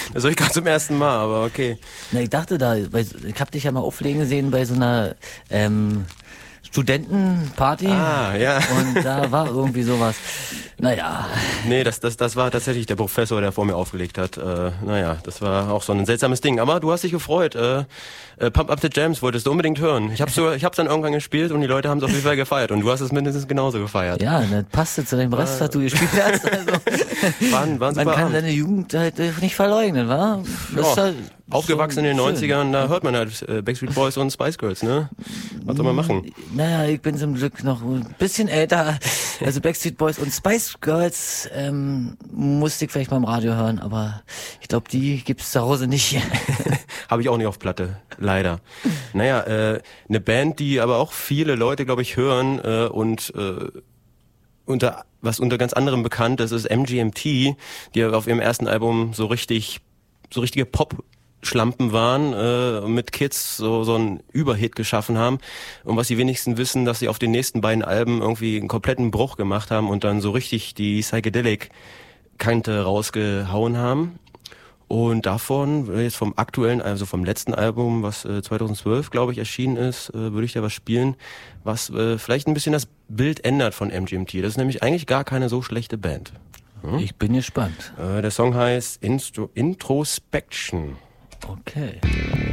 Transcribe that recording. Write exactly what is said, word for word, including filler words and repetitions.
Das höre ich gerade zum ersten Mal, aber okay. Na, ich dachte da, weil ich hab dich ja mal auflegen sehen bei so einer ähm, Studentenparty. Ah, ja. Und da war irgendwie sowas. Naja. Nee, das, das, das war tatsächlich der Professor, der vor mir aufgelegt hat. Äh, naja, das war auch so ein seltsames Ding. Aber du hast dich gefreut. Äh, äh, Pump Up the Jams wolltest du unbedingt hören. Ich hab's, so, ich hab's dann irgendwann gespielt und die Leute haben es auf jeden Fall gefeiert. Und du hast es mindestens genauso gefeiert. Ja, das passte zu dem Rest, was du gespielt hast. Also, waren, waren man kann Abend. deine Jugend halt nicht verleugnen, wa? Das Ja. ist halt Aufgewachsen in den schön. neunzigern, da hört man halt äh, Backstreet Boys und Spice Girls, ne? Was soll man machen? Naja, ich bin zum Glück noch ein bisschen älter. Also Backstreet Boys und Spice Girls ähm, musste ich vielleicht mal im Radio hören, aber ich glaube, die gibt's zu Hause nicht. Habe ich auch nicht auf Platte, leider. Naja, äh, eine Band, die aber auch viele Leute, glaube ich, hören äh, und äh, unter was unter ganz anderem bekannt ist, ist M G M T, die auf ihrem ersten Album so richtig, so richtige Pop Schlampen waren, äh, mit Kids so so einen Überhit geschaffen haben. Und was die wenigsten wissen, dass sie auf den nächsten beiden Alben irgendwie einen kompletten Bruch gemacht haben und dann so richtig die Psychedelic-Kante rausgehauen haben. Und davon, jetzt vom aktuellen, also vom letzten Album, was äh, zweitausendzwölf, glaube ich, erschienen ist, äh, würde ich da was spielen, was äh, vielleicht ein bisschen das Bild ändert von M G M T. Das ist nämlich eigentlich gar keine so schlechte Band. Hm? Ich bin gespannt. Äh, der Song heißt Instro- Introspection. Okay.